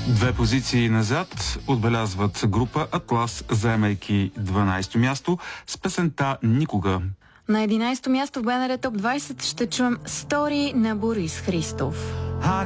Две позиции назад отбелязват група Атлас, заемайки 12-то място с песента "Никога". На 11-то място в БНР Топ 20 ще чуем "Стори" на Борис Христов.